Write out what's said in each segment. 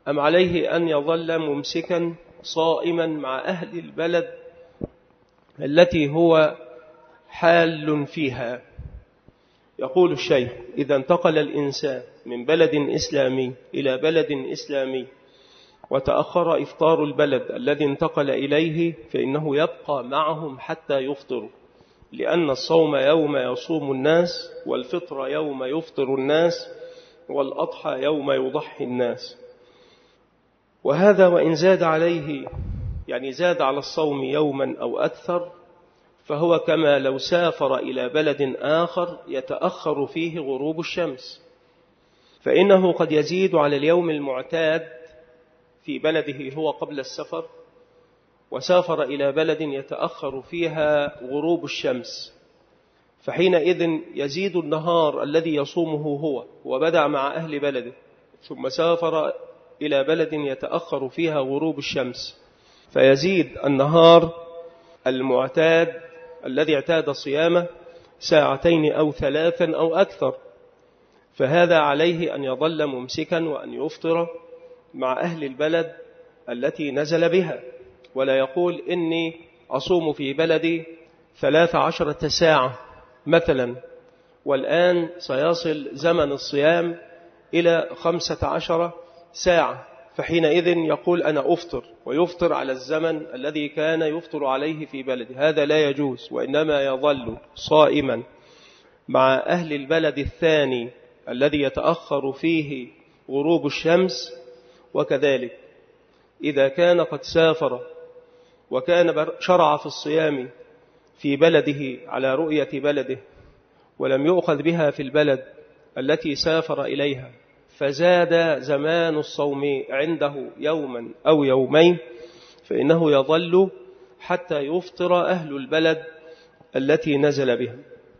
أم عليه أن يظل ممسكا صائما مع أهل البلد التي هو حال فيها؟ يقول الشيخ: إذا انتقل الإنسان من بلد إسلامي إلى بلد إسلامي وتأخر إفطار البلد الذي انتقل إليه، فإنه يبقى معهم حتى يفطروا، لأن الصوم يوم يصوم الناس، والفطر يوم يفطر الناس، والأضحى يوم يضحي الناس. وهذا وإن زاد عليه، يعني زاد على الصوم يوما أو أكثر، فهو كما لو سافر إلى بلد آخر يتأخر فيه غروب الشمس، فإنه قد يزيد على اليوم المعتاد في بلده هو قبل السفر، وسافر إلى بلد يتأخر فيها غروب الشمس، فحينئذ يزيد النهار الذي يصومه هو وبدأ مع أهل بلده، ثم سافر إلى بلد يتأخر فيها غروب الشمس، فيزيد النهار المعتاد الذي اعتاد صيامه 2 أو 3 أو أكثر، فهذا عليه أن يظل ممسكا وأن يفطر مع أهل البلد التي نزل بها، ولا يقول إني أصوم في بلدي 13 ساعة مثلا، والآن سيصل زمن الصيام إلى 15 ساعة، فحينئذ يقول أنا أفطر، ويفطر على الزمن الذي كان يفطر عليه في بلده. هذا لا يجوز، وإنما يظل صائما مع أهل البلد الثاني الذي يتأخر فيه غروب الشمس. وكذلك إذا كان قد سافر وكان شرع في الصيام في بلده على رؤية بلده، ولم يؤخذ بها في البلد التي سافر إليها، فزاد زمان الصوم عنده يوما أو يومين، فإنه يظل حتى يفطر أهل البلد التي نزل بها،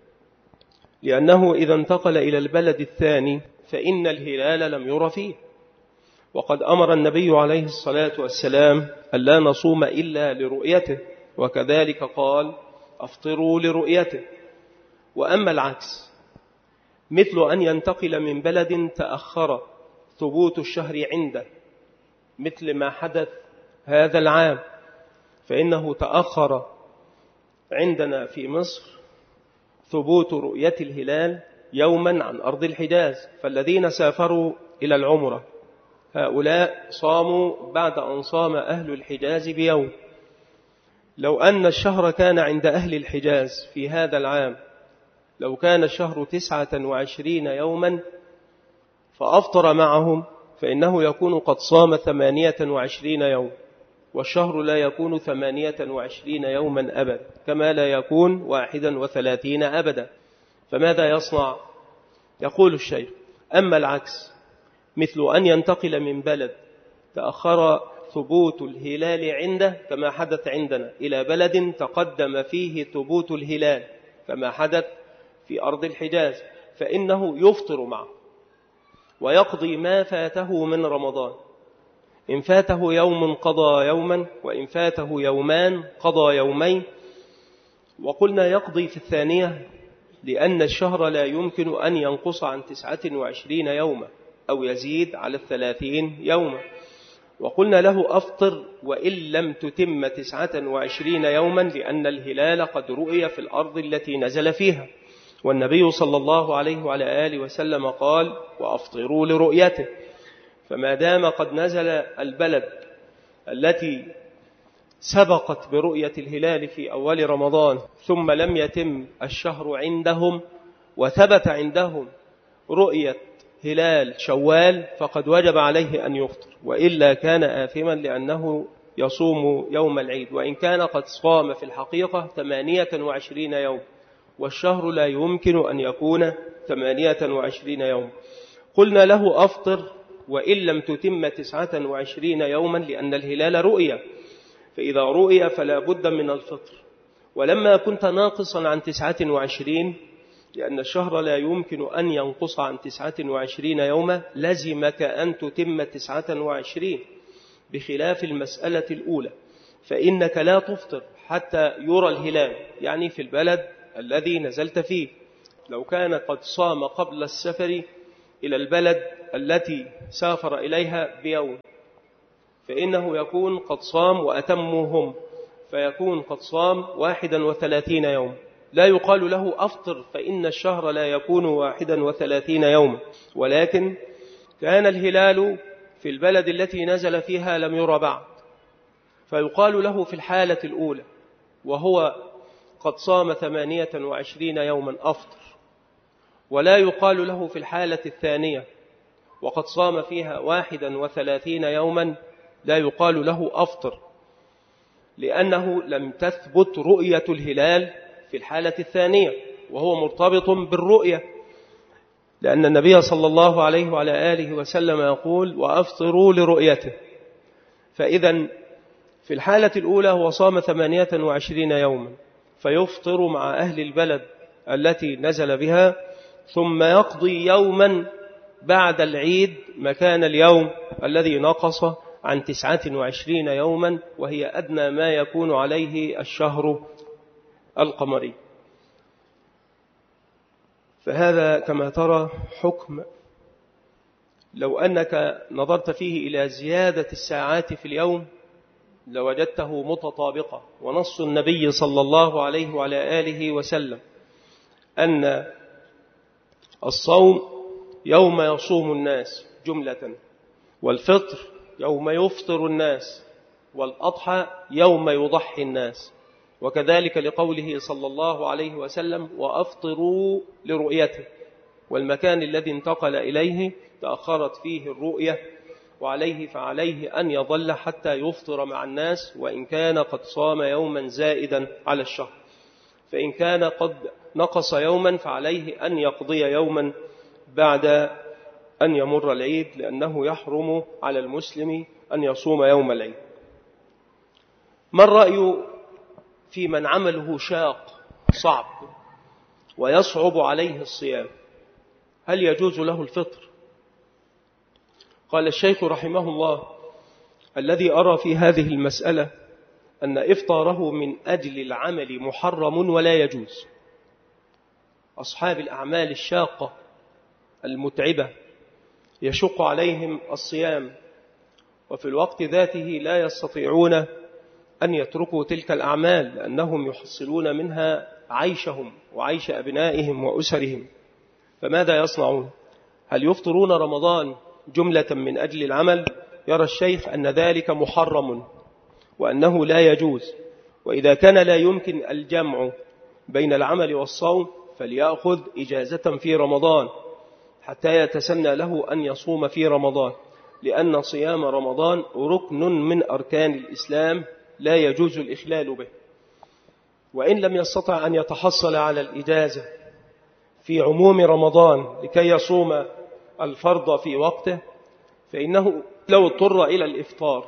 لأنه إذا انتقل إلى البلد الثاني فإن الهلال لم ير فيه، وقد أمر النبي عليه الصلاة والسلام ألا نصوم إلا لرؤيته، وكذلك قال أفطروا لرؤيته. وأما العكس، مثل أن ينتقل من بلد تأخر ثبوت الشهر عنده، مثل ما حدث هذا العام، فإنه تأخر عندنا في مصر ثبوت رؤية الهلال يوما عن أرض الحجاز، فالذين سافروا إلى العمرة هؤلاء صاموا بعد أن صام أهل الحجاز بيوم. لو أن الشهر كان عند أهل الحجاز في هذا العام، لو كان الشهر 29 يوما فأفطر معهم، فإنه يكون قد صام 28 يوم، والشهر لا يكون 28 يوما أبدا، كما لا يكون 31 أبدا. فماذا يصنع؟ يقول الشيخ: أما العكس، مثل أن ينتقل من بلد تأخر ثبوت الهلال عنده كما حدث عندنا إلى بلد تقدم فيه ثبوت الهلال كما حدث في أرض الحجاز، فإنه يفطر معه ويقضي ما فاته من رمضان. إن فاته يوم قضى يوما، وإن فاته يومان قضى يومين. وقلنا يقضي في الثانية لأن الشهر لا يمكن أن ينقص عن 29 يوما أو يزيد على 30 يوما. وقلنا له أفطر وإن لم تتم 29 يوما، لأن الهلال قد رؤي في الأرض التي نزل فيها، والنبي صلى الله عليه وعلى آله وسلم قال: وأفطروا لرؤيته. فما دام قد نزل البلد التي سبقت برؤية الهلال في أول رمضان ثم لم يتم الشهر عندهم وثبت عندهم رؤية هلال شوال، فقد وجب عليه أن يفطر، وإلا كان آثما لأنه يصوم يوم العيد، وإن كان قد صام في الحقيقة 28 يوم، والشهر لا يمكن أن يكون 28 يوم. قلنا له أفطر وإن لم تتم 29 يوما، لأن الهلال رؤية، فإذا رؤية فلا بد من الفطر. ولما كنت ناقصا عن 29، لأن الشهر لا يمكن أن ينقص عن 29 يوما، لزمك أن تتم 29، بخلاف المسألة الأولى، فإنك لا تفطر حتى يرى الهلال، يعني في البلد الذي نزلت فيه. لو كان قد صام قبل السفر إلى البلد التي سافر إليها بيوم، فإنه يكون قد صام وأتمهم، فيكون قد صام 31 يوم. لا يقال له أفطر، فإن الشهر لا يكون 31 يوما، ولكن كان الهلال في البلد التي نزل فيها لم يرى بعد، فيقال له في الحالة الأولى وهو قد صام 28 يوما أفطر، ولا يقال له في الحالة الثانية وقد صام فيها 31 يوما لا يقال له أفطر، لأنه لم تثبت رؤية الهلال في الحالة الثانية، وهو مرتبط بالرؤية، لأن النبي صلى الله عليه وعلى آله وسلم يقول وأفطروا لرؤيته. فإذا في الحالة الأولى هو صام 28 يوما، فيفطر مع أهل البلد التي نزل بها، ثم يقضي يوما بعد العيد مكان اليوم الذي نقص عن 29 يوما، وهي أدنى ما يكون عليه الشهر القمري. فهذا كما ترى حكم لو أنك نظرت فيه إلى زيادة الساعات في اليوم لوجدته متطابقة، ونص النبي صلى الله عليه وعلى آله وسلم أن الصوم يوم يصوم الناس جملة، والفطر يوم يفطر الناس، والأضحى يوم يضحي الناس، وكذلك لقوله صلى الله عليه وسلم وأفطروا لرؤيته، والمكان الذي انتقل إليه تأخرت فيه الرؤية، وعليه فعليه أن يظل حتى يفطر مع الناس، وإن كان قد صام يوما زائدا على الشهر. فإن كان قد نقص يوما فعليه أن يقضي يوما بعد أن يمر العيد، لأنه يحرم على المسلم أن يصوم يوم العيد. ما الرأي في من عمله شاق صعب ويصعب عليه الصيام؟ هل يجوز له الفطر؟ قال الشيخ رحمه الله الذي أرى في هذه المسألة أن إفطاره من أجل العمل محرم ولا يجوز. أصحاب الأعمال الشاقة المتعبة يشق عليهم الصيام، وفي الوقت ذاته لا يستطيعون أن يتركوا تلك الأعمال، لأنهم يحصلون منها عيشهم وعيش أبنائهم وأسرهم. فماذا يصنعون؟ هل يفطرون رمضان جملة من أجل العمل؟ يرى الشيخ أن ذلك محرم وأنه لا يجوز، وإذا كان لا يمكن الجمع بين العمل والصوم فليأخذ إجازة في رمضان حتى يتسنى له أن يصوم في رمضان، لأن صيام رمضان ركن من أركان الإسلام لا يجوز الإخلال به. وإن لم يستطع أن يتحصل على الإجازة في عموم رمضان لكي يصوم الفرض في وقته، فإنه لو اضطر إلى الإفطار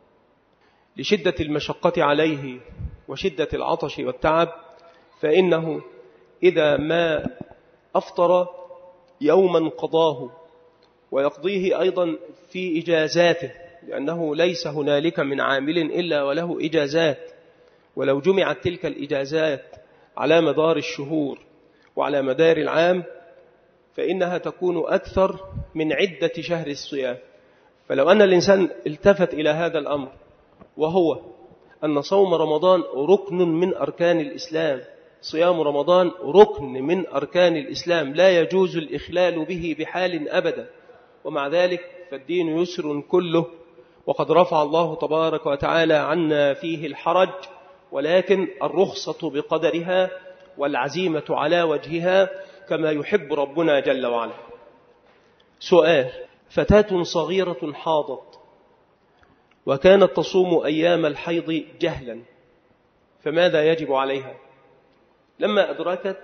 لشدة المشقة عليه وشدة العطش والتعب، فإنه إذا ما أفطر يوما قضاه ويقضيه أيضا في إجازاته، لأنه ليس هنالك من عامل إلا وله إجازات، ولو جمعت تلك الإجازات على مدار الشهور وعلى مدار العام فإنها تكون أكثر من عدة شهر الصيام. فلو أن الإنسان التفت إلى هذا الأمر، وهو أن صوم رمضان ركن من أركان الإسلام، صيام رمضان ركن من أركان الإسلام لا يجوز الإخلال به بحال أبدا، ومع ذلك فالدين يسر كله، وقد رفع الله تبارك وتعالى عنا فيه الحرج، ولكن الرخصة بقدرها والعزيمة على وجهها كما يحب ربنا جل وعلا. سؤال: فتاة صغيرة حاضت وكانت تصوم أيام الحيض جهلا، فماذا يجب عليها؟ لما أدركت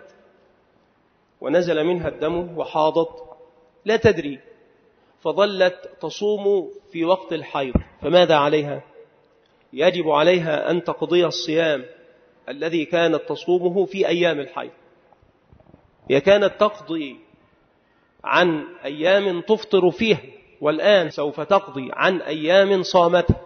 ونزل منها الدم وحاضت لا تدري، فظلت تصوم في وقت الحيض، فماذا عليها؟ يجب عليها أن تقضي الصيام الذي كانت تصومه في أيام الحيض. هي كانت تقضي عن أيام تفطر فيها، والآن سوف تقضي عن أيام صامتها،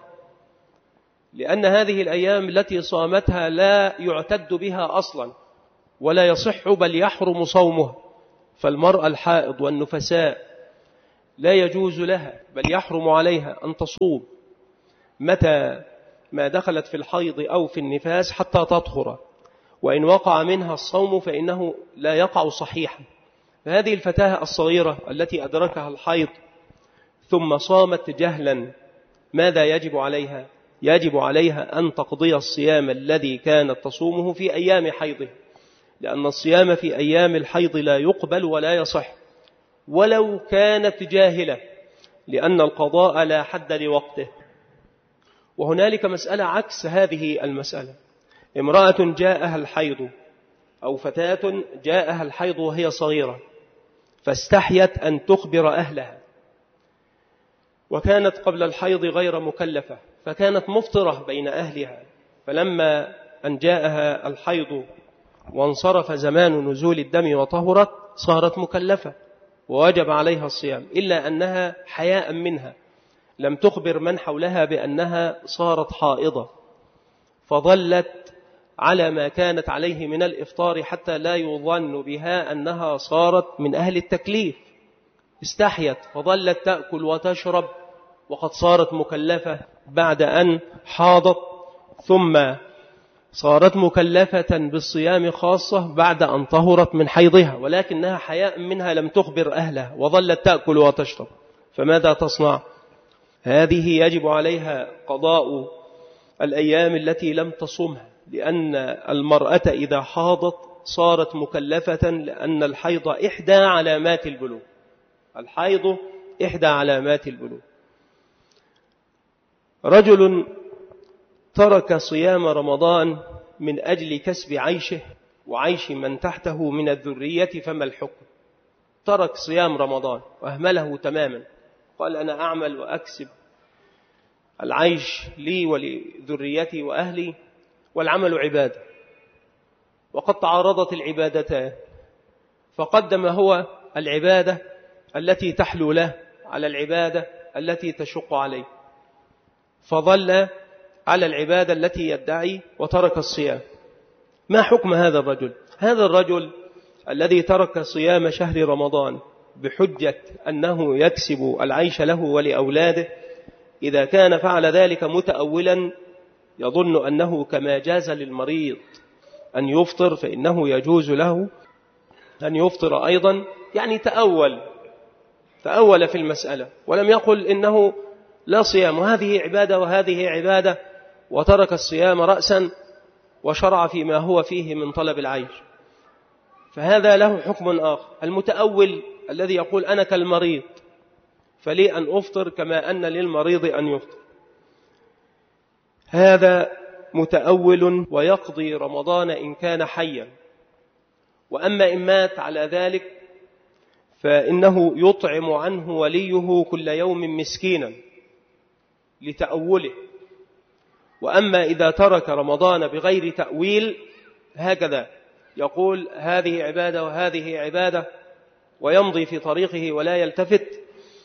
لأن هذه الأيام التي صامتها لا يعتد بها أصلا ولا يصح بل يحرم صومها. فالمرأة الحائض والنفساء لا يجوز لها بل يحرم عليها أن تصوم متى ما دخلت في الحيض أو في النفاس حتى تطهر، وإن وقع منها الصوم فإنه لا يقع صحيحا. فهذه الفتاة الصغيرة التي أدركها الحيض ثم صامت جهلا ماذا يجب عليها؟ يجب عليها أن تقضي الصيام الذي كانت تصومه في أيام حيضه، لأن الصيام في أيام الحيض لا يقبل ولا يصح ولو كانت جاهلة، لأن القضاء لا حد لوقته. وهنالك مسألة عكس هذه المسألة، امرأة جاءها الحيض أو فتاة جاءها الحيض وهي صغيرة فاستحيت أن تخبر أهلها، وكانت قبل الحيض غير مكلفة فكانت مفطرة بين أهلها، فلما أن جاءها الحيض وانصرف زمان نزول الدم وطهرت صارت مكلفة ووجب عليها الصيام، إلا أنها حياء منها لم تخبر من حولها بأنها صارت حائضة، فظلت على ما كانت عليه من الإفطار حتى لا يظن بها أنها صارت من أهل التكليف. استحيت فظلت تأكل وتشرب وقد صارت مكلفة بعد أن حاضت، ثم صارت مكلفة بالصيام خاصة بعد أن طهرت من حيضها، ولكنها حياء منها لم تخبر أهلها وظلت تأكل وتشرب، فماذا تصنع؟ هذه يجب عليها قضاء الأيام التي لم تصمها، لأن المرأة إذا حاضت صارت مكلفة، لأن الحيض إحدى علامات البلوغ. الحيض إحدى علامات البلوغ. رجل ترك صيام رمضان من أجل كسب عيشه وعيش من تحته من الذرية، فما الحكم؟ ترك صيام رمضان وأهمله تماما، قال أنا أعمل وأكسب العيش لي ولذريتي وأهلي، والعمل عبادة، وقد تعارضت العبادتان، فقدم هو العبادة التي تحلو له على العبادة التي تشق عليه، فظل على العبادة التي يدعي وترك الصيام. ما حكم هذا الرجل؟ هذا الرجل الذي ترك صيام شهر رمضان بحجة أنه يكسب العيش له ولأولاده، إذا كان فعل ذلك متأولا يظن أنه كما جاز للمريض أن يفطر فإنه يجوز له أن يفطر أيضا، يعني تأول في المسألة ولم يقل إنه لا صيام وهذه عبادة وهذه عبادة، وترك الصيام رأسا وشرع فيما هو فيه من طلب العيش، فهذا له حكم آخر. المتأول الذي يقول أنا كالمريض فلي أن أفطر كما أن للمريض أن يفطر، هذا متأول ويقضي رمضان إن كان حيا، وأما إن مات على ذلك فإنه يطعم عنه وليه كل يوم مسكينا لتأوله. وأما إذا ترك رمضان بغير تأويل هكذا يقول هذه عبادة وهذه عبادة ويمضي في طريقه ولا يلتفت،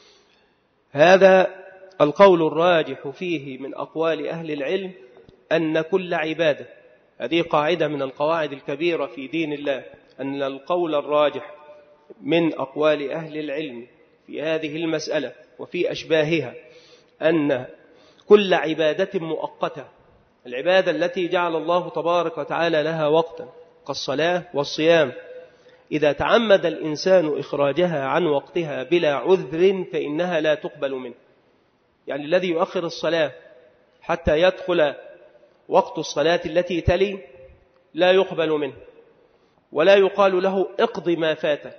هذا القول الراجح فيه من أقوال أهل العلم أن كل عبادة، هذه قاعدة من القواعد الكبيرة في دين الله، أن القول الراجح من أقوال أهل العلم في هذه المسألة وفي أشباهها أن كل عبادة مؤقتة، العبادة التي جعل الله تبارك وتعالى لها وقتا كالصلاة والصيام، إذا تعمد الإنسان إخراجها عن وقتها بلا عذر فإنها لا تقبل منه. يعني الذي يؤخر الصلاة حتى يدخل وقت الصلاة التي تلي لا يقبل منه، ولا يقال له اقضي ما فاتك.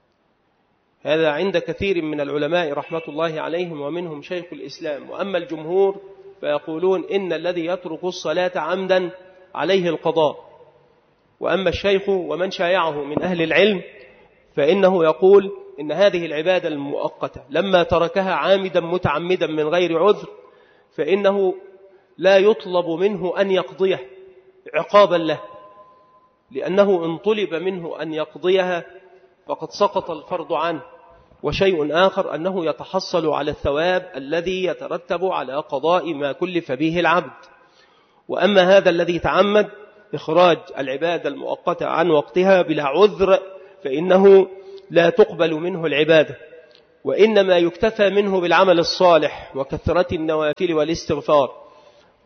هذا عند كثير من العلماء رحمة الله عليهم ومنهم شيخ الإسلام. وأما الجمهور فيقولون إن الذي يترك الصلاة عمدا عليه القضاء. وأما الشيخ ومن شايعه من أهل العلم فإنه يقول إن هذه العبادة المؤقتة لما تركها عامدا متعمدا من غير عذر فإنه لا يطلب منه أن يقضيه عقابا له، لأنه إن طلب منه أن يقضيها فقد سقط الفرض عنه. وشيء آخر أنه يتحصل على الثواب الذي يترتب على قضاء ما كلف به العبد. وأما هذا الذي تعمد إخراج العبادة المؤقتة عن وقتها بلا عذر فإنه لا تقبل منه العبادة، وإنما يكتفى منه بالعمل الصالح وكثرة النوافل والاستغفار.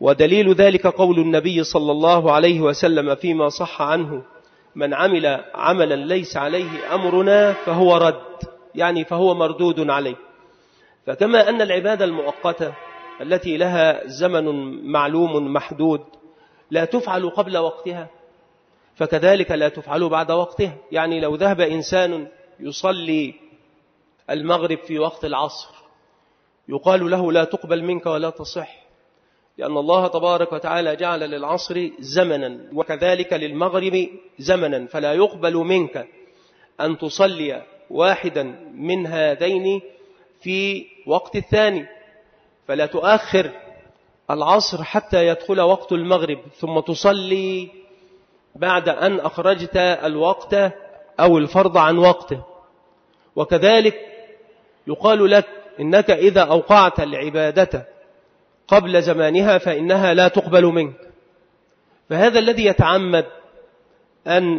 ودليل ذلك قول النبي صلى الله عليه وسلم فيما صح عنه: من عمل عملا ليس عليه أمرنا فهو رد، يعني فهو مردود عليه. فكما أن العبادة المؤقتة التي لها زمن معلوم محدود لا تفعل قبل وقتها، فكذلك لا تفعل بعد وقتها. يعني لو ذهب إنسان يصلي المغرب في وقت العصر يقال له: لا تقبل منك ولا تصح، لأن الله تبارك وتعالى جعل للعصر زمنا وكذلك للمغرب زمنا، فلا يقبل منك أن تصلي واحدا من هذين في وقت الثاني، فلا تؤخر العصر حتى يدخل وقت المغرب ثم تصلي بعد أن أخرجت الوقت أو الفرض عن وقته. وكذلك يقال لك: إنك إذا أوقعت العبادة قبل زمانها فإنها لا تقبل منك. فهذا الذي يتعمد أن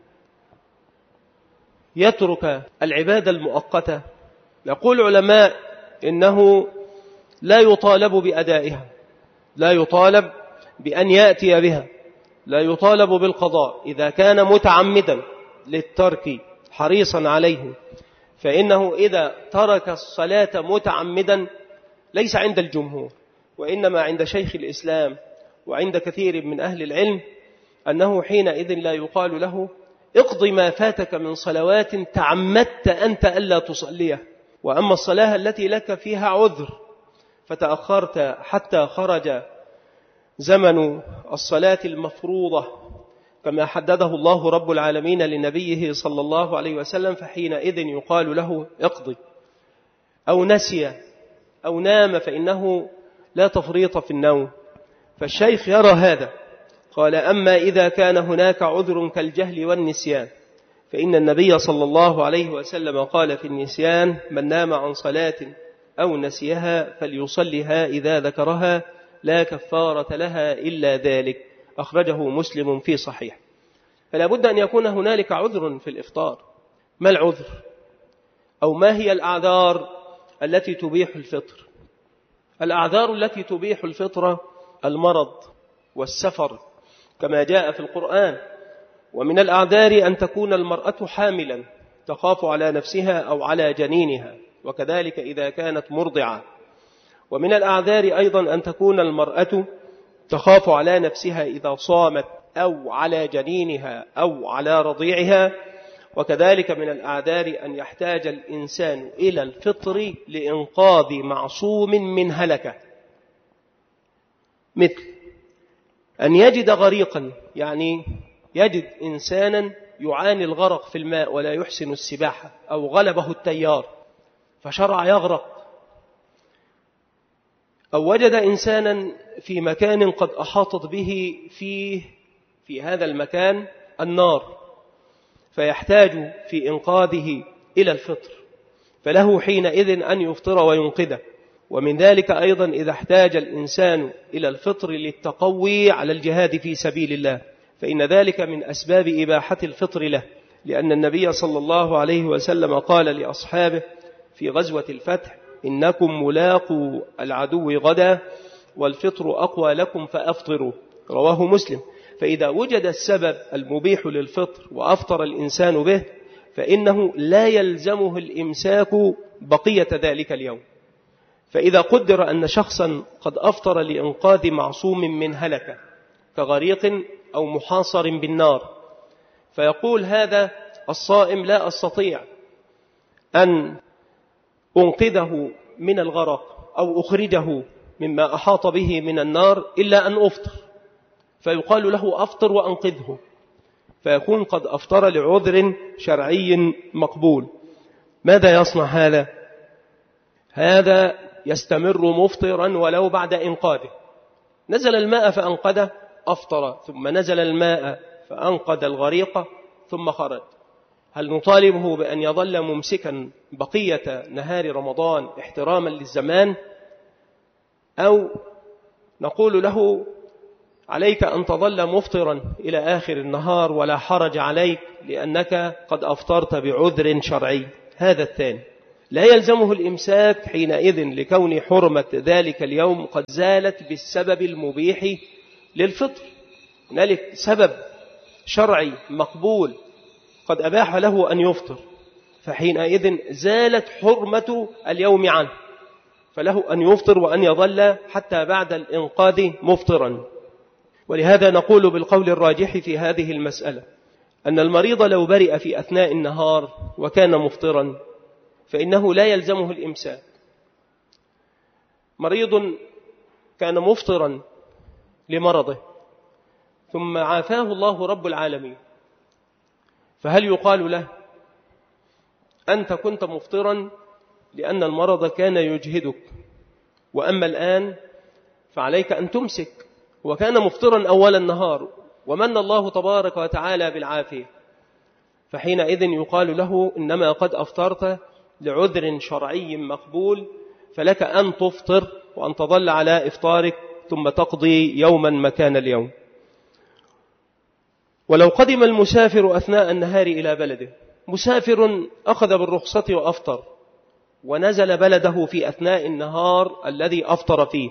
يترك العبادة المؤقتة، يقول علماء إنه لا يطالب بأدائها، لا يطالب بأن يأتي بها، لا يطالب بالقضاء. إذا كان متعمدا للترك حريصا عليه، فإنه إذا ترك الصلاة متعمدا ليس عند الجمهور، وإنما عند شيخ الإسلام وعند كثير من أهل العلم، أنه حينئذ لا يقال له: اقضي ما فاتك من صلوات تعمدت أنت ألا تصليها. وأما الصلاة التي لك فيها عذر فتأخرت حتى خرج زمن الصلاة المفروضة كما حدده الله رب العالمين لنبيه صلى الله عليه وسلم، فحينئذ يقال له: اقضي. أو نسي أو نام فإنه لا تفريط في النوم. فالشيخ يرى هذا، قال: أما إذا كان هناك عذر كالجهل والنسيان فإن النبي صلى الله عليه وسلم قال في النسيان: من نام عن صلاة أو نسيها فليصلها إذا ذكرها لا كفارة لها إلا ذلك. أخرجه مسلم في صحيح. فلا بد أن يكون هنالك عذر في الإفطار. ما العذر؟ أو ما هي الأعذار التي تبيح الفطر؟ الأعذار التي تبيح الفطر: المرض والسفر كما جاء في القرآن. ومن الأعذار أن تكون المرأة حاملا تخاف على نفسها أو على جنينها، وكذلك إذا كانت مرضعة. ومن الأعذار أيضا أن تكون المرأة تخاف على نفسها إذا صامت أو على جنينها أو على رضيعها. وكذلك من الأعذار أن يحتاج الإنسان إلى الفطر لإنقاذ معصوم من هلكة، مثل أن يجد غريقا، يعني يجد إنسانا يعاني الغرق في الماء ولا يحسن السباحة، أو غلبه التيار فشرع يغرق، أو وجد إنسانا في مكان قد أحاطت به في هذا المكان النار فيحتاج في إنقاذه إلى الفطر، فله حينئذ أن يفطر وينقذه. ومن ذلك أيضا إذا احتاج الإنسان إلى الفطر للتقوي على الجهاد في سبيل الله، فإن ذلك من أسباب إباحة الفطر له، لأن النبي صلى الله عليه وسلم قال لأصحابه في غزوة الفتح: إنكم ملاقوا العدو غدا والفطر أقوى لكم فأفطروا. رواه مسلم. فإذا وجد السبب المبيح للفطر وأفطر الإنسان به فإنه لا يلزمه الإمساك بقية ذلك اليوم. فإذا قدر أن شخصا قد أفطر لإنقاذ معصوم من هلكة كغريق أو محاصر بالنار، فيقول هذا الصائم: لا أستطيع أن أنقذه من الغرق أو أخرجه مما أحاط به من النار إلا أن أفطر، فيقال له: أفطر وأنقذه، فيكون قد أفطر لعذر شرعي مقبول. ماذا يصنع هذا؟ هذا يستمر مفطرا ولو بعد إنقاذه. نزل الماء فأنقذه أفطر، ثم نزل الماء فأنقذ الغريق ثم خرج. هل نطالبه بأن يظل ممسكا بقية نهار رمضان احتراما للزمان، أو نقول له: عليك أن تظل مفطرا إلى آخر النهار ولا حرج عليك لأنك قد أفطرت بعذر شرعي؟ هذا الثاني. لا يلزمه الإمساك حينئذ لكون حرمة ذلك اليوم قد زالت بالسبب المبيح للفطر. هنالك سبب شرعي مقبول قد أباح له أن يفطر، فحينئذ زالت حرمة اليوم عنه، فله أن يفطر وأن يظل حتى بعد الإنقاذ مفطرا. ولهذا نقول بالقول الراجح في هذه المسألة أن المريض لو برئ في أثناء النهار وكان مفطرا فإنه لا يلزمه الإمساك. مريض كان مفطرا لمرضه ثم عافاه الله رب العالمين، فهل يقال له أنت كنت مفطرا لأن المرض كان يجهدك، وأما الآن فعليك أن تمسك، وكان مفطرا أول النهار ومن الله تبارك وتعالى بالعافية، فحينئذ يقال له إنما قد أفطرت لعذر شرعي مقبول، فلك أن تفطر وأن تظل على إفطارك ثم تقضي يوما مكان اليوم. ولو قدم المسافر أثناء النهار إلى بلده، مسافر أخذ بالرخصة وأفطر ونزل بلده في أثناء النهار الذي أفطر فيه،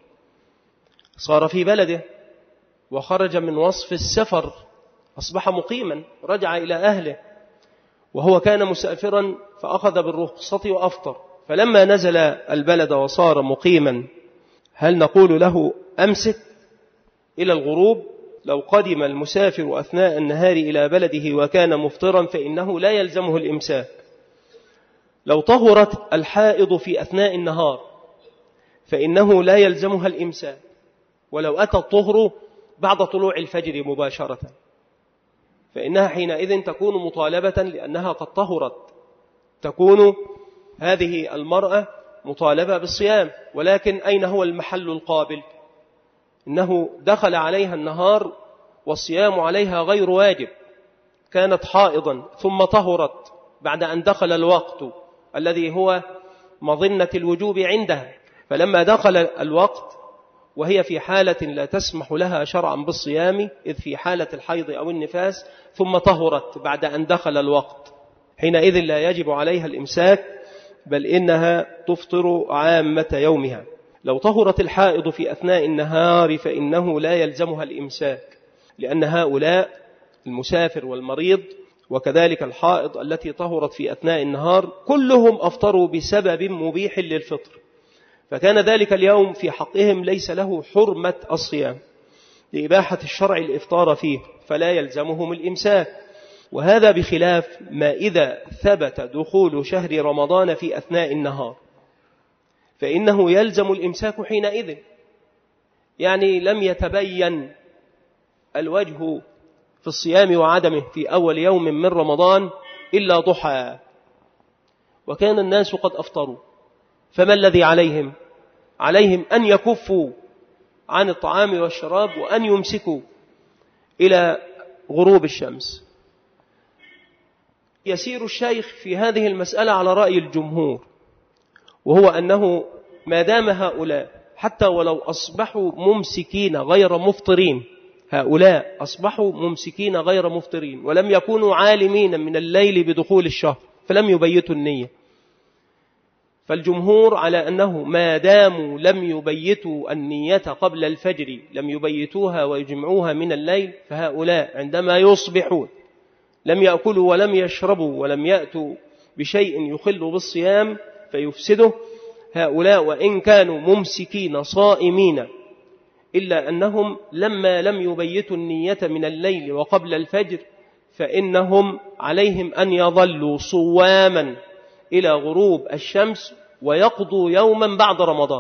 صار في بلده وخرج من وصف السفر، أصبح مقيما، رجع إلى أهله، وهو كان مسافرا فأخذ بالرخصة وأفطر، فلما نزل البلد وصار مقيما هل نقول له أمسك إلى الغروب؟ لو قدم المسافر أثناء النهار إلى بلده وكان مفطرا فإنه لا يلزمه الإمساك. لو طهرت الحائض في أثناء النهار فإنه لا يلزمها الإمساك، ولو أتى الطهر بعد طلوع الفجر مباشرة فإنها حينئذ تكون مطالبة لأنها قد طهرت، تكون هذه المرأة مطالبة بالصيام. ولكن أين هو المحل القابل؟ إنه دخل عليها النهار والصيام عليها غير واجب، كانت حائضا ثم طهرت بعد أن دخل الوقت الذي هو مظنة الوجوب عندها، فلما دخل الوقت وهي في حالة لا تسمح لها شرعا بالصيام إذ في حالة الحيض أو النفاس، ثم طهرت بعد أن دخل الوقت، حينئذ لا يجب عليها الإمساك بل إنها تفطر عامة يومها. لو طهرت الحائض في أثناء النهار فإنه لا يلزمها الإمساك، لأن هؤلاء المسافر والمريض وكذلك الحائض التي طهرت في أثناء النهار كلهم أفطروا بسبب مبيح للفطر، فكان ذلك اليوم في حقهم ليس له حرمة الصيام لإباحة الشرع الإفطار فيه، فلا يلزمهم الإمساك. وهذا بخلاف ما إذا ثبت دخول شهر رمضان في أثناء النهار فإنه يلزم الإمساك حينئذ، يعني لم يتبين الوجه في الصيام وعدمه في أول يوم من رمضان إلا ضحى وكان الناس قد أفطروا، فما الذي عليهم؟ عليهم أن يكفوا عن الطعام والشراب وأن يمسكوا إلى غروب الشمس. يسير الشيخ في هذه المسألة على رأي الجمهور، وهو أنه ما دام هؤلاء حتى ولو أصبحوا ممسكين غير مفطرين، هؤلاء أصبحوا ممسكين غير مفطرين ولم يكونوا عالمين من الليل بدخول الشهر فلم يبيتوا النية، فالجمهور على أنه ما داموا لم يبيتوا النية قبل الفجر، لم يبيتوها ويجمعوها من الليل، فهؤلاء عندما يصبحون لم يأكلوا ولم يشربوا ولم يأتوا بشيء يخل بالصيام فيفسده، هؤلاء وإن كانوا ممسكين صائمين إلا أنهم لما لم يبيتوا النية من الليل وقبل الفجر فإنهم عليهم أن يظلوا صواما إلى غروب الشمس ويقضوا يوما بعد رمضان.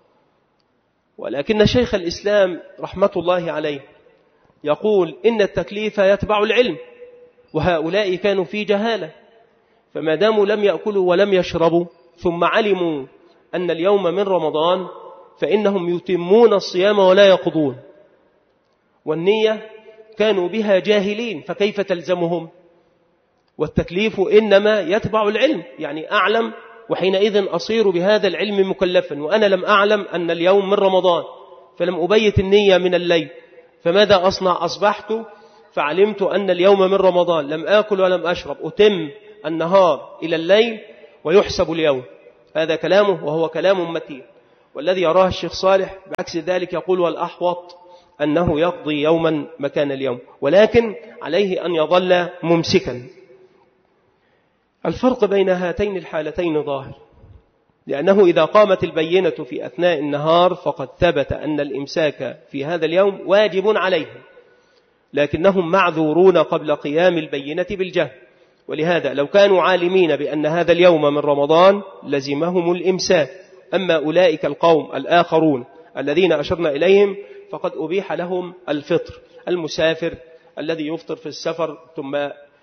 ولكن شيخ الإسلام رحمة الله عليه يقول إن التكليف يتبع العلم، وهؤلاء كانوا في جهالة، فما داموا لم يأكلوا ولم يشربوا ثم علموا أن اليوم من رمضان فإنهم يتمون الصيام ولا يقضون، والنية كانوا بها جاهلين فكيف تلزمهم؟ والتكليف إنما يتبع العلم، يعني أعلم وحينئذ أصير بهذا العلم مكلفا، وأنا لم أعلم أن اليوم من رمضان فلم أبيت النية من الليل، فماذا أصنع؟ أصبحت فعلمت أن اليوم من رمضان، لم آكل ولم أشرب، أتم النهار إلى الليل ويحسب اليوم. هذا كلامه وهو كلام متين. والذي يراه الشيخ صالح بعكس ذلك يقول والأحوط أنه يقضي يوما مكان اليوم، ولكن عليه أن يظل ممسكا. الفرق بين هاتين الحالتين ظاهر، لأنه إذا قامت البينة في أثناء النهار فقد ثبت أن الإمساك في هذا اليوم واجب عليهم، لكنهم معذورون قبل قيام البينة بالجهل. ولهذا لو كانوا عالمين بأن هذا اليوم من رمضان لزمهم الإمساك. أما أولئك القوم الآخرون الذين أشرنا إليهم فقد أبيح لهم الفطر. المسافر الذي يفطر في السفر ثم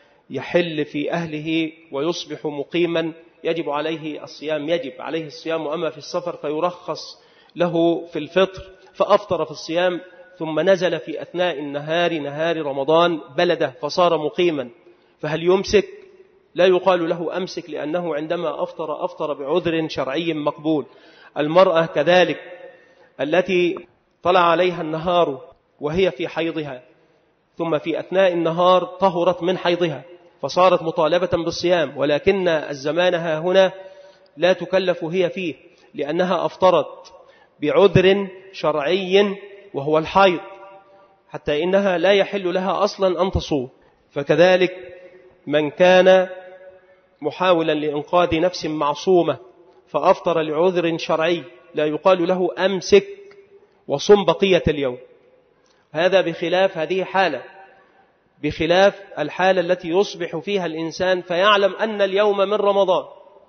يحل في أهله ويصبح مقيما يجب عليه الصيام، وأما في السفر فيرخص له في الفطر، فأفطر في الصيام ثم نزل في أثناء نهار رمضان بلده فصار مقيما، فهل يمسك؟ لا يقال له أمسك، لأنه عندما أفطر بعذر شرعي مقبول. المرأة كذلك التي طلع عليها النهار وهي في حيضها ثم في أثناء النهار طهرت من حيضها فصارت مطالبة بالصيام، ولكن الزمان هنا لا تكلف هي فيه، لأنها أفطرت بعذر شرعي وهو الحيض، حتى إنها لا يحل لها أصلا أن تصوم. فكذلك من كان محاولا لإنقاذ نفس معصومة فأفطر لعذر شرعي لا يقال له أمسك وصم بقية اليوم. هذا بخلاف هذه حالة، بخلاف الحالة التي يصبح فيها الإنسان فيعلم أن اليوم من رمضان،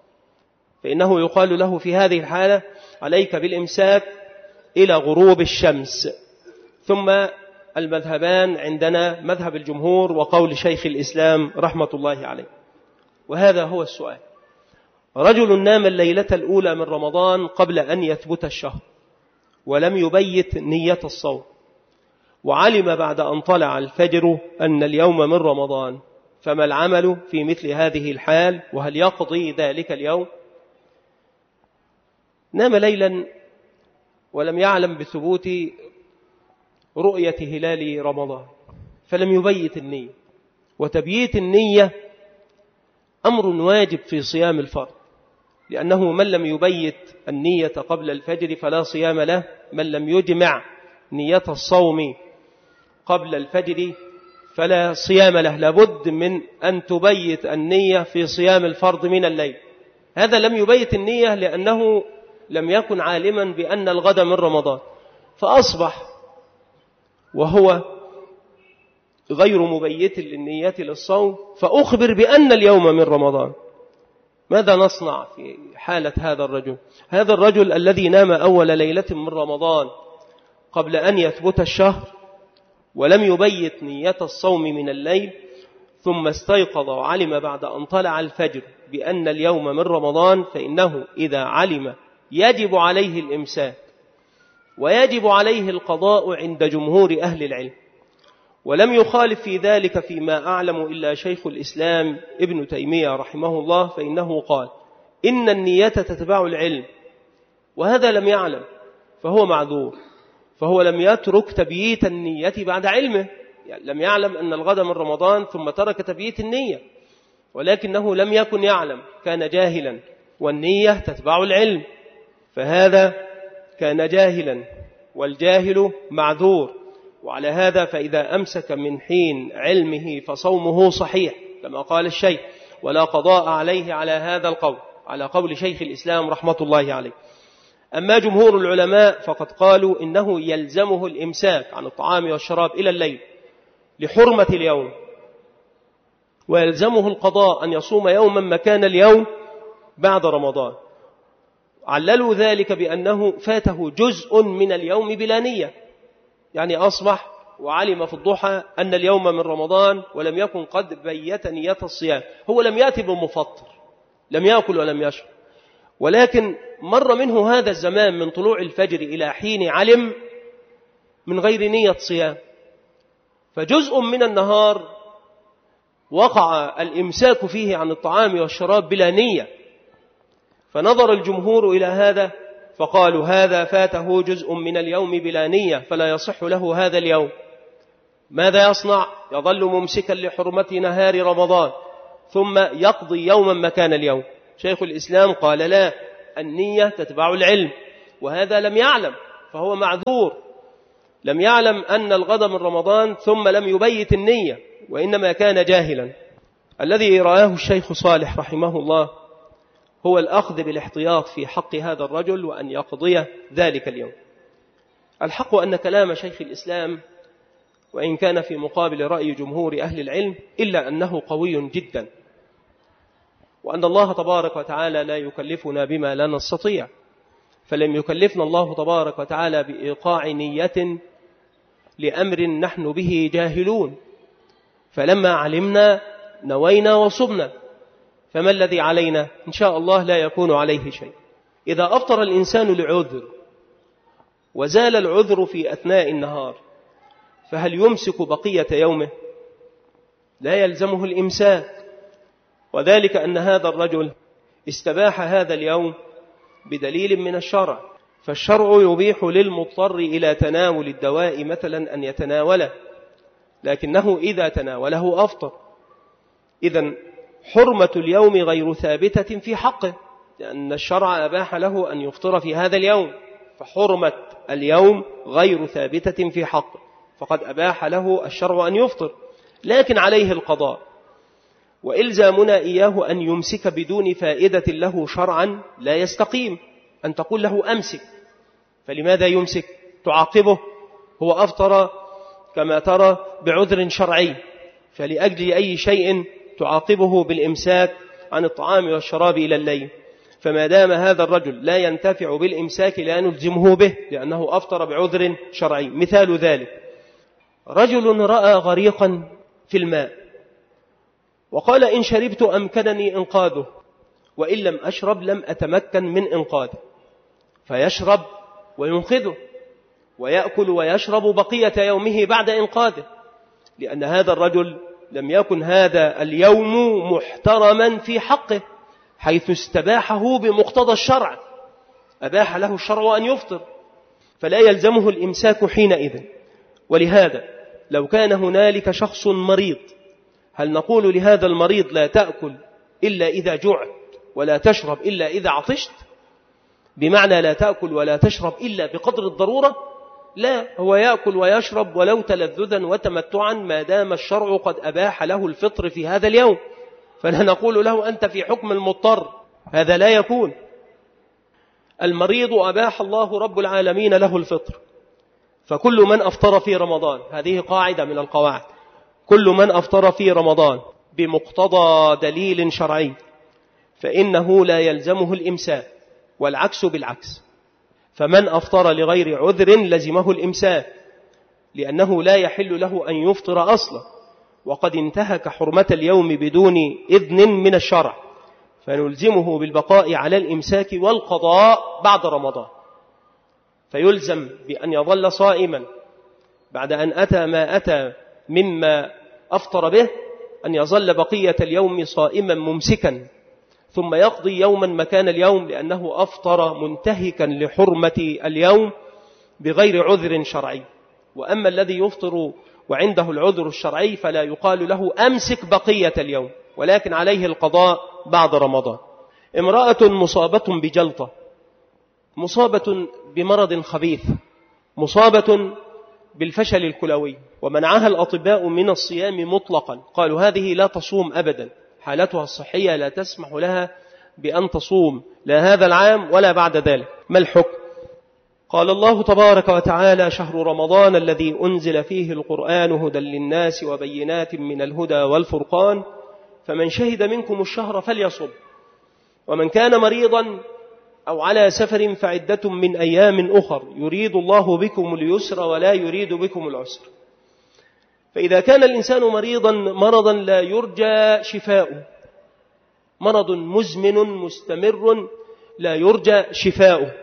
فإنه يقال له في هذه الحالة عليك بالإمساك إلى غروب الشمس. ثم المذهبان عندنا مذهب الجمهور وقول شيخ الإسلام رحمة الله عليه. وهذا هو السؤال: رجل نام الليلة الأولى من رمضان قبل أن يثبت الشهر ولم يبيت نية الصوم، وعلم بعد أن طلع الفجر أن اليوم من رمضان، فما العمل في مثل هذه الحال؟ وهل يقضي ذلك اليوم؟ نام ليلا ولم يعلم بثبوت رؤية هلال رمضان فلم يبيت النية، وتبييت النية أمر واجب في صيام الفرض، لأنه من لم يبيت النية قبل الفجر فلا صيام له. من لم يجمع نية الصوم قبل الفجر فلا صيام له، لابد من أن تبيت النية في صيام الفرض من الليل. هذا لم يبيت النية لأنه لم يكن عالما بأن الغد من رمضان، فأصبح وهو غير مبيت للنية للصوم فأخبر بأن اليوم من رمضان. ماذا نصنع في حالة هذا الرجل؟ هذا الرجل الذي نام أول ليلة من رمضان قبل أن يثبت الشهر ولم يبيت نية الصوم من الليل، ثم استيقظ وعلم بعد أن طلع الفجر بأن اليوم من رمضان، فإنه إذا علم يجب عليه الإمساك ويجب عليه القضاء عند جمهور أهل العلم. ولم يخالف في ذلك فيما أعلم إلا شيخ الإسلام ابن تيمية رحمه الله، فإنه قال إن النية تتبع العلم، وهذا لم يعلم فهو معذور، فهو لم يترك تبييت النية بعد علمه، يعني لم يعلم أن الغد من رمضان ثم ترك تبييت النية، ولكنه لم يكن يعلم، كان جاهلا، والنية تتبع العلم، فهذا كان جاهلا والجاهل معذور. وعلى هذا فإذا أمسك من حين علمه فصومه صحيح كما قال الشيخ، ولا قضاء عليه على هذا القول، على قول شيخ الإسلام رحمة الله عليه. أما جمهور العلماء فقد قالوا إنه يلزمه الإمساك عن الطعام والشراب إلى الليل لحرمة اليوم، ويلزمه القضاء أن يصوم يوما مكان اليوم بعد رمضان. عللوا ذلك بأنه فاته جزء من اليوم بلا نية، يعني أصبح وعلم في الضحى أن اليوم من رمضان ولم يكن قد بيت نية الصيام، هو لم يأتي بمفطر، لم يأكل ولم يشرب، ولكن مر منه هذا الزمان من طلوع الفجر إلى حين علم من غير نية صيام، فجزء من النهار وقع الإمساك فيه عن الطعام والشراب بلا نية. فنظر الجمهور إلى هذا فقالوا هذا فاته جزء من اليوم بلا نية فلا يصح له هذا اليوم. ماذا يصنع؟ يظل ممسكا لحرمة نهار رمضان ثم يقضي يوما مكان اليوم. شيخ الإسلام قال لا، النية تتبع العلم، وهذا لم يعلم فهو معذور، لم يعلم أن الغد من رمضان ثم لم يبيت النية، وإنما كان جاهلا. الذي رآه الشيخ صالح رحمه الله هو الأخذ بالاحتياط في حق هذا الرجل وأن يقضي ذلك اليوم. الحق أن كلام شيخ الإسلام وإن كان في مقابل رأي جمهور أهل العلم إلا أنه قوي جدا، وأن الله تبارك وتعالى لا يكلفنا بما لا نستطيع، فلم يكلفنا الله تبارك وتعالى بإيقاع نية لأمر نحن به جاهلون، فلما علمنا نوينا وصبنا، فما الذي علينا؟ إن شاء الله لا يكون عليه شيء. إذا أفطر الإنسان لعذر وزال العذر في أثناء النهار، فهل يمسك بقية يومه؟ لا يلزمه الإمساك، وذلك أن هذا الرجل استباح هذا اليوم بدليل من الشرع، فالشرع يبيح للمضطر إلى تناول الدواء مثلا أن يتناوله، لكنه إذا تناوله أفطر. إذن حرمة اليوم غير ثابتة في حقه، لأن الشرع أباح له أن يفطر في هذا اليوم، فحرمة اليوم غير ثابتة في حقه، فقد أباح له الشرع أن يفطر، لكن عليه القضاء. وإلزامنا إياه أن يمسك بدون فائدة له شرعا لا يستقيم، أن تقول له أمسك، فلماذا يمسك؟ تعاقبه، هو أفطر كما ترى بعذر شرعي، فلأجل أي شيء تعاقبه بالإمساك عن الطعام والشراب إلى الليل؟ فما دام هذا الرجل لا ينتفع بالإمساك لا نلزمه به، لأنه أفطر بعذر شرعي. مثال ذلك رجل رأى غريقا في الماء وقال إن شربت أمكنني إنقاذه، وإن لم أشرب لم أتمكن من إنقاذه، فيشرب وينقذه ويأكل ويشرب بقية يومه بعد إنقاذه، لأن هذا الرجل لم يكن هذا اليوم محترما في حقه، حيث استباحه بمقتضى الشرع، أباح له الشرع أن يفطر، فلا يلزمه الإمساك حينئذ. ولهذا لو كان هنالك شخص مريض، هل نقول لهذا المريض لا تأكل إلا إذا جعت ولا تشرب إلا إذا عطشت؟ بمعنى لا تأكل ولا تشرب إلا بقدر الضرورة؟ لا، هو يأكل ويشرب ولو تلذذا وتمتعا ما دام الشرع قد أباح له الفطر في هذا اليوم، فلا نقول له أنت في حكم المضطر، هذا لا يكون. المريض أباح الله رب العالمين له الفطر، فكل من أفطر في رمضان، هذه قاعدة من القواعد، كل من أفطر في رمضان بمقتضى دليل شرعي فإنه لا يلزمه الإمساك، والعكس بالعكس، فمن أفطر لغير عذر لزمه الإمساك، لأنه لا يحل له أن يفطر أصلا، وقد انتهك حرمة اليوم بدون إذن من الشرع، فنلزمه بالبقاء على الإمساك والقضاء بعد رمضان، فيلزم بأن يظل صائما بعد أن أتى ما أتى مما أفطر به، أن يظل بقية اليوم صائما ممسكا، ثم يقضي يوما مكان اليوم، لأنه أفطر منتهكا لحرمة اليوم بغير عذر شرعي. وأما الذي يفطر وعنده العذر الشرعي فلا يقال له أمسك بقية اليوم، ولكن عليه القضاء بعد رمضان. امرأة مصابة بجلطة، مصابة بمرض خبيث، مصابة بالفشل الكلوي، ومنعها الأطباء من الصيام مطلقا، قالوا هذه لا تصوم أبدا، حالتها الصحية لا تسمح لها بأن تصوم لا هذا العام ولا بعد ذلك. ما الحكم؟ قال الله تبارك وتعالى شهر رمضان الذي أنزل فيه القرآن هدى للناس وبينات من الهدى والفرقان، فمن شهد منكم الشهر فليصم، ومن كان مريضا أو على سفر فعدة من أيام أخر يريد الله بكم اليسر ولا يريد بكم العسر. فإذا كان الإنسان مرضا لا يرجى شفاؤه، مرض مزمن مستمر لا يرجى شفاؤه،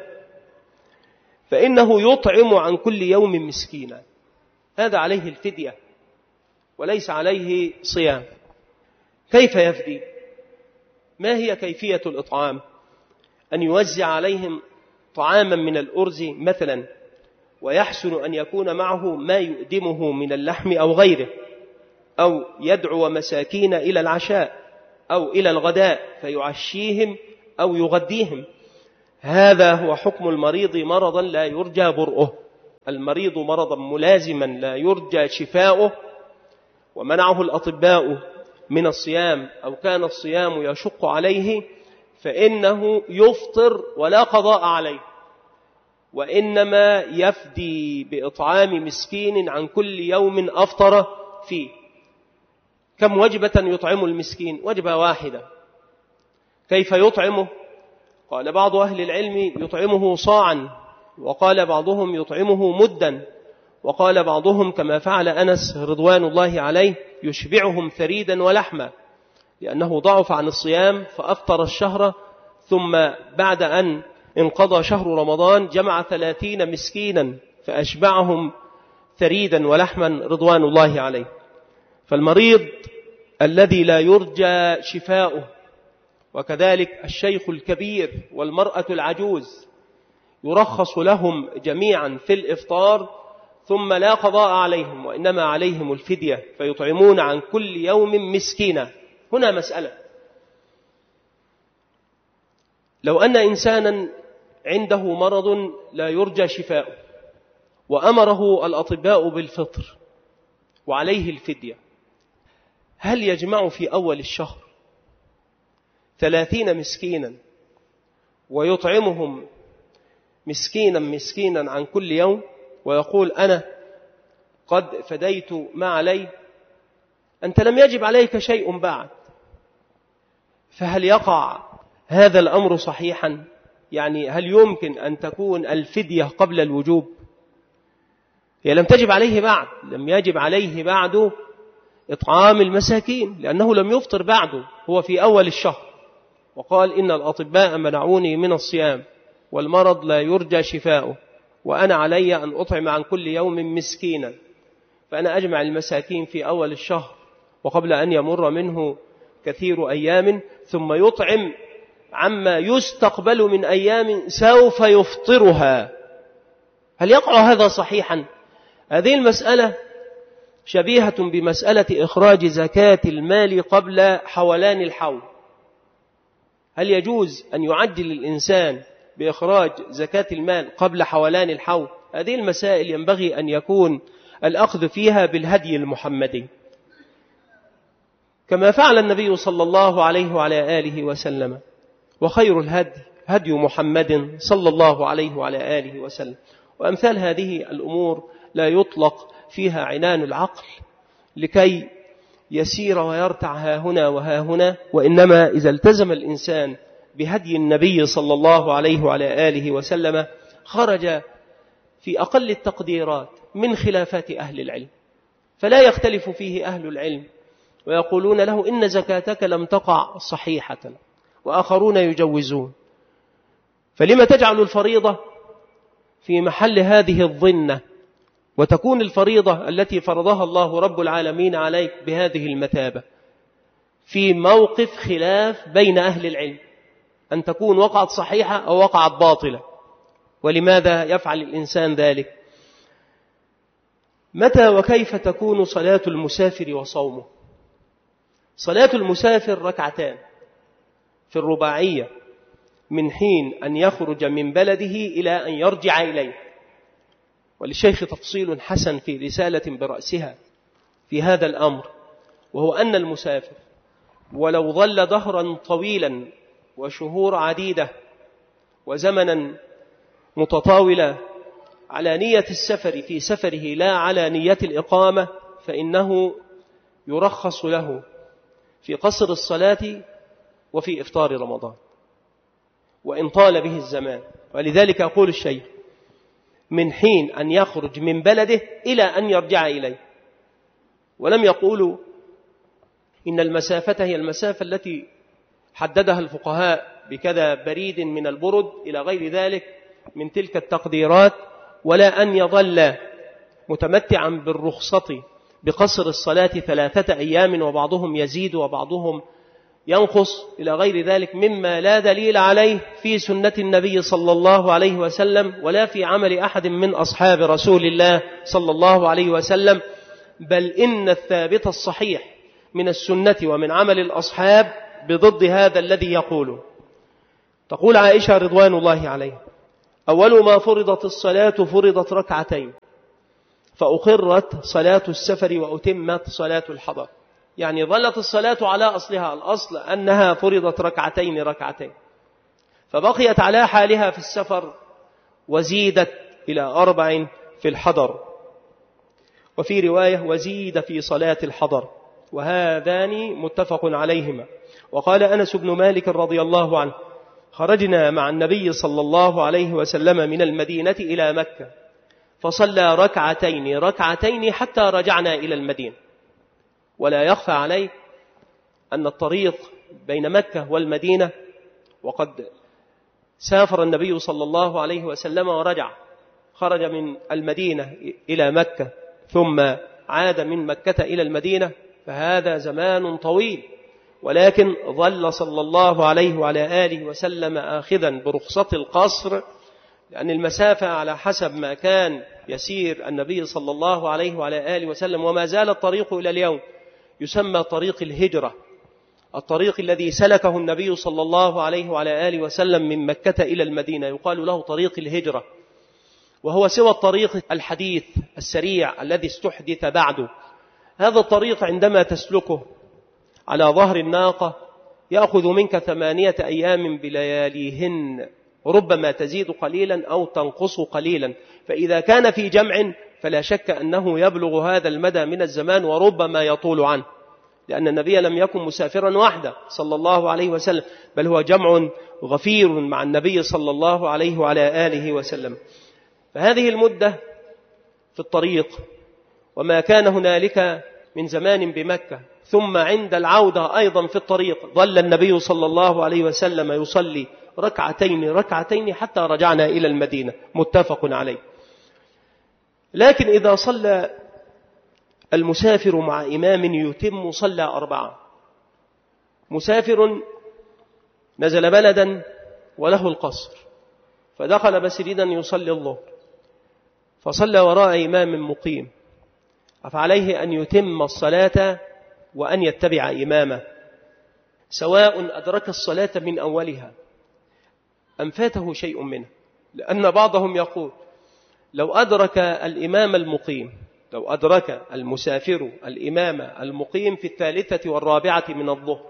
فإنه يطعم عن كل يوم مسكينا، هذا عليه الفدية وليس عليه صيام. كيف يفدي؟ ما هي كيفية الإطعام؟ أن يوزع عليهم طعاما من الأرز مثلا، ويحسن أن يكون معه ما يؤدمه من اللحم أو غيره، أو يدعو مساكين إلى العشاء، أو إلى الغداء فيعشيهم أو يغديهم. هذا هو حكم المريض مرضا لا يرجى برؤه. المريض مرضا ملازما لا يرجى شفاؤه ومنعه الأطباء من الصيام أو كان الصيام يشق عليه فإنه يفطر ولا قضاء عليه، وإنما يفدي بإطعام مسكين عن كل يوم أفطر فيه. كم وجبة يطعم المسكين؟ وجبة واحدة. كيف يطعمه؟ قال بعض أهل العلم يطعمه صاعا، وقال بعضهم يطعمه مدا، وقال بعضهم كما فعل أنس رضوان الله عليه يشبعهم ثريدا ولحما، لأنه ضعف عن الصيام فأفطر الشهر، ثم بعد أن انقضى شهر رمضان جمع 30 مسكينا فأشبعهم ثريدا ولحما رضوان الله عليه. فالمريض الذي لا يرجى شفاؤه، وكذلك الشيخ الكبير والمرأة العجوز يرخص لهم جميعا في الإفطار، ثم لا قضاء عليهم وإنما عليهم الفدية، فيطعمون عن كل يوم مسكينا. هنا مسألة: لو أن إنسانا عنده مرض لا يرجى شفاؤه وأمره الأطباء بالفطر وعليه الفدية، هل يجمع في أول الشهر 30 مسكينا ويطعمهم مسكينا مسكينا عن كل يوم ويقول أنا قد فديت ما علي؟ أنت لم يجب عليك شيء بعد. فهل يقع هذا الأمر صحيحا؟ يعني هل يمكن أن تكون الفدية قبل الوجوب؟ هي لم تجب عليه بعد، لم يجب عليه بعد إطعام المساكين لأنه لم يفطر بعده، هو في أول الشهر، وقال إن الأطباء منعوني من الصيام والمرض لا يرجى شفاؤه وأنا علي أن أطعم عن كل يوم مسكينا، فأنا أجمع المساكين في أول الشهر وقبل أن يمر منه كثير أيام، ثم يطعم عما يستقبل من أيام سوف يفطرها. هل يقع هذا صحيحا؟ هذه المسألة شبيهة بمسألة إخراج زكاة المال قبل حولان الحول. هل يجوز أن يعجل الإنسان بإخراج زكاة المال قبل حولان الحول؟ هذه المسائل ينبغي أن يكون الأخذ فيها بالهدي المحمدي، كما فعل النبي صلى الله عليه وعلى آله وسلم، وخير الهدي هدي محمد صلى الله عليه وعلى آله وسلم. وأمثال هذه الأمور لا يطلق فيها عنان العقل لكي يسير ويرتع ها هنا وها هنا، وإنما إذا التزم الإنسان بهدي النبي صلى الله عليه وعلى آله وسلم خرج في أقل التقديرات من خلافات أهل العلم، فلا يختلف فيه أهل العلم ويقولون له إن زكاتك لم تقع صحيحة، وآخرون يجوزون. فلما تجعل الفريضة في محل هذه الظنة وتكون الفريضة التي فرضها الله رب العالمين عليك بهذه المثابة في موقف خلاف بين أهل العلم، أن تكون وقعت صحيحة أو وقعت باطلة؟ ولماذا يفعل الإنسان ذلك؟ متى وكيف تكون صلاة المسافر وصومه؟ صلاة المسافر ركعتان في الرباعية من حين أن يخرج من بلده إلى أن يرجع إليه. وللشيخ تفصيل حسن في رسالة برأسها في هذا الأمر، وهو أن المسافر ولو ظل دهرا طويلا وشهور عديدة وزمنا متطاولا على نية السفر في سفره لا على نية الإقامة، فإنه يرخص له في قصر الصلاة وفي إفطار رمضان وإن طال به الزمان. ولذلك يقول الشيخ من حين أن يخرج من بلده إلى أن يرجع إليه، ولم يقولوا إن المسافة هي المسافة التي حددها الفقهاء بكذا بريد من البرد إلى غير ذلك من تلك التقديرات، ولا أن يظل متمتعا بالرخصة بقصر الصلاة 3 أيام وبعضهم يزيد وبعضهم ينقص إلى غير ذلك مما لا دليل عليه في سنة النبي صلى الله عليه وسلم ولا في عمل أحد من أصحاب رسول الله صلى الله عليه وسلم. بل إن الثابت الصحيح من السنة ومن عمل الأصحاب بضد هذا الذي يقوله. تقول عائشة رضوان الله عليها: أول ما فرضت الصلاة فرضت ركعتين، فأقرت صلاة السفر وأتمت صلاة الحضر. يعني ظلت الصلاة على أصلها، الأصل أنها فرضت ركعتين، فبقيت على حالها في السفر وزيدت إلى 4 في الحضر، وفي رواية وزيد في صلاة الحضر، وهذان متفق عليهما. وقال أنس بن مالك رضي الله عنه: خرجنا مع النبي صلى الله عليه وسلم من المدينة إلى مكة، فصلى ركعتين حتى رجعنا إلى المدينة. ولا يخفى عليك أن الطريق بين مكة والمدينة، وقد سافر النبي صلى الله عليه وسلم ورجع، خرج من المدينة إلى مكة ثم عاد من مكة إلى المدينة، فهذا زمان طويل. ولكن ظل صلى الله عليه وعلى آله وسلم آخذا برخصة القصر، لأن المسافة على حسب ما كان يسير النبي صلى الله عليه وعلى آله وسلم، وما زال الطريق إلى اليوم يسمى طريق الهجرة، الطريق الذي سلكه النبي صلى الله عليه وعلى آله وسلم من مكة إلى المدينة يقال له طريق الهجرة، وهو سوى الطريق الحديث السريع الذي استحدث بعده. هذا الطريق عندما تسلكه على ظهر الناقة يأخذ منك 8 أيام بلياليهن، ربما تزيد قليلا أو تنقص قليلا، فإذا كان في جمع فلا شك أنه يبلغ هذا المدى من الزمان، وربما يطول عنه، لأن النبي لم يكن مسافرا وحده صلى الله عليه وسلم، بل هو جمع غفير مع النبي صلى الله عليه وعلى آله وسلم. فهذه المدة في الطريق وما كان هنالك من زمان بمكة، ثم عند العودة أيضا في الطريق ظل النبي صلى الله عليه وسلم يصلي ركعتين حتى رجعنا إلى المدينة، متفق عليه. لكن إذا صلى المسافر مع إمام يتم صلى 4. مسافر نزل بلدا وله القصر، فدخل مسجدا يصلي الظهر، فصلى وراء إمام مقيم، فعليه أن يتم الصلاة وأن يتبع إمامه، سواء أدرك الصلاة من أولها أم فاته شيء منه. لأن بعضهم يقول: لو أدرك الإمام المقيم، لو أدرك المسافر الإمام المقيم في 3 والرابعة من الظهر،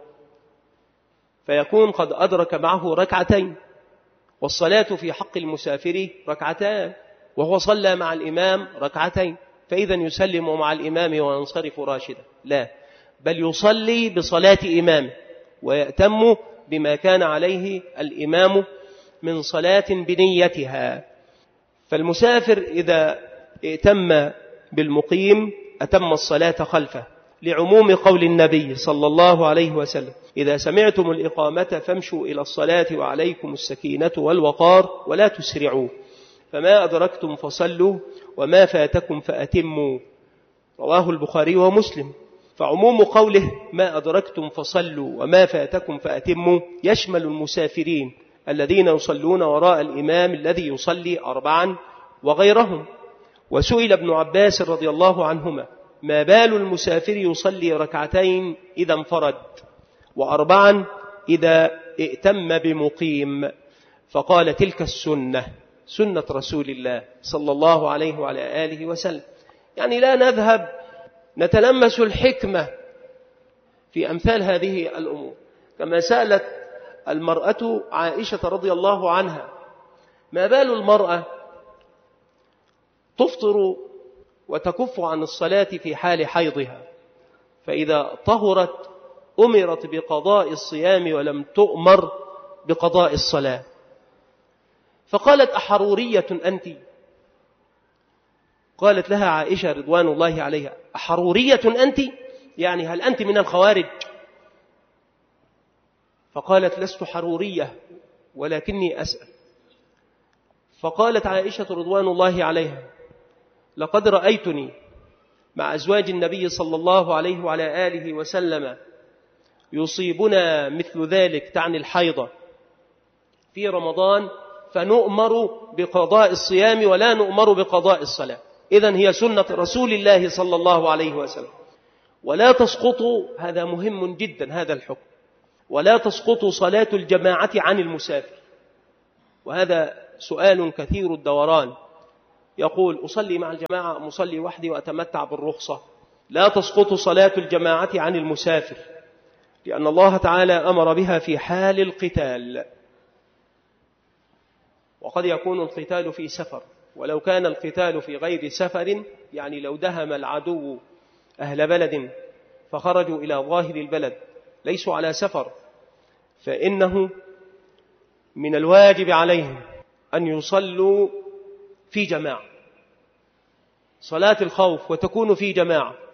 فيكون قد أدرك معه 2، والصلاة في حق المسافر 2، وهو صلى مع الإمام 2، فإذا يسلم مع الإمام وينصرف راشدا. لا، بل يصلي بصلاة إمامه ويأتم بما كان عليه الإمام من صلاة بنيتها. فالمسافر إذا ائتم بالمقيم أتم الصلاة خلفه، لعموم قول النبي صلى الله عليه وسلم: إذا سمعتم الإقامة فامشوا إلى الصلاة وعليكم السكينة والوقار ولا تسرعوا، فما أدركتم فصلوا وما فاتكم فأتموا. رواه البخاري ومسلم. فعموم قوله ما أدركتم فصلوا وما فاتكم فأتموا يشمل المسافرين الذين يصلون وراء الإمام الذي يصلي 4 وغيرهم. وسئل ابن عباس رضي الله عنهما: ما بال المسافر يصلي 2 إذا انفرد و4 إذا ائتم بمقيم؟ فقال: تلك السنة، سنة رسول الله صلى الله عليه وعلى آله وسلم. يعني لا نذهب نتلمس الحكمة في أمثال هذه الأمور. كما سألت المرأة عائشة رضي الله عنها: ما بال المرأة تفطر وتكف عن الصلاة في حال حيضها، فإذا طهرت أمرت بقضاء الصيام ولم تؤمر بقضاء الصلاة؟ فقالت: أحرورية أنت؟ قالت لها عائشة رضوان الله عليها: أحرورية أنت؟ يعني هل أنت من الخوارج؟ فقالت: لست حرورية ولكني أسأل. فقالت عائشة رضوان الله عليها: لقد رأيتني مع أزواج النبي صلى الله عليه وعلى آله وسلم يصيبنا مثل ذلك، تعني الحيضة، في رمضان، فنؤمر بقضاء الصيام ولا نؤمر بقضاء الصلاة. إذن هي سنة رسول الله صلى الله عليه وسلم ولا تسقط. هذا مهم جدا، هذا الحكم ولا تسقط صلاة الجماعة عن المسافر. وهذا سؤال كثير الدوران، يقول أصلي مع الجماعة أم أصلي وحدي وأتمتع بالرخصة؟ لا تسقط صلاة الجماعة عن المسافر، لأن الله تعالى أمر بها في حال القتال، وقد يكون القتال في سفر. ولو كان القتال في غير سفر، يعني لو دهم العدو أهل بلد فخرجوا إلى ظاهر البلد ليسوا على سفر، فإنه من الواجب عليهم أن يصلوا في جماعة صلاة الخوف، وتكون في جماعة.